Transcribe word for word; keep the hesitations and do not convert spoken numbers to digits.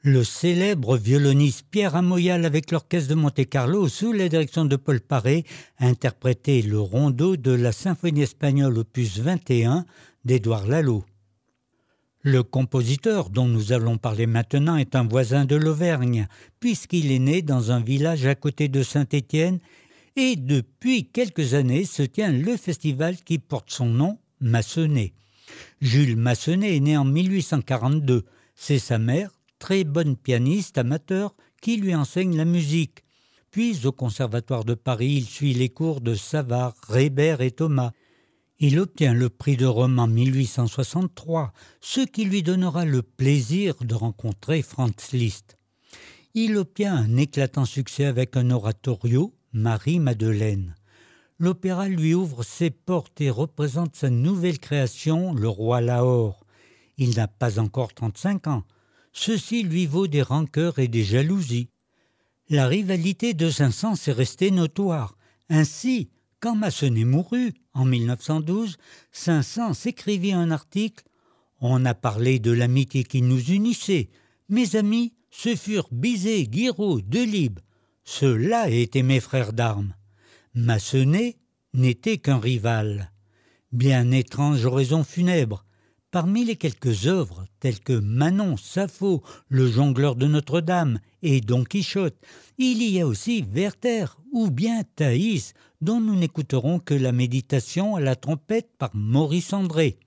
Le célèbre violoniste Pierre Amoyal avec l'orchestre de Monte-Carlo, sous la direction de Paul Paré, a interprété le rondo de la symphonie espagnole opus vingt et un d'Édouard Lalo. Le compositeur dont nous allons parler maintenant est un voisin de l'Auvergne, puisqu'il est né dans un village à côté de Saint-Étienne et depuis quelques années se tient le festival qui porte son nom, Massenet. Jules Massenet est né en mille huit cent quarante-deux. C'est sa mère, très bonne pianiste amateur, qui lui enseigne la musique. Puis au Conservatoire de Paris, il suit les cours de Savart, Reber et Thomas. Il obtient le prix de Rome en mille huit cent soixante-trois, ce qui lui donnera le plaisir de rencontrer Franz Liszt. Il obtient un éclatant succès avec un oratorio, Marie-Madeleine. L'opéra lui ouvre ses portes et représente sa nouvelle création, Le Roi Lahore. Il n'a pas encore trente-cinq ans. Ceci lui vaut des rancœurs et des jalousies. La rivalité de Saint-Saëns est restée notoire. Ainsi, quand Massenet mourut, en mille neuf cent douze, Saint-Saëns écrivit un article « On a parlé de l'amitié qui nous unissait. Mes amis, ce furent Bizet, Guiraud, Delibes. Ceux-là étaient mes frères d'armes. Massenet n'était qu'un rival. » Bien étrange oraison funèbre. Parmi les quelques œuvres, telles que Manon, Sappho, Le jongleur de Notre-Dame et Don Quichotte, il y a aussi Werther ou bien Thaïs, dont nous n'écouterons que la méditation à la trompette par Maurice André.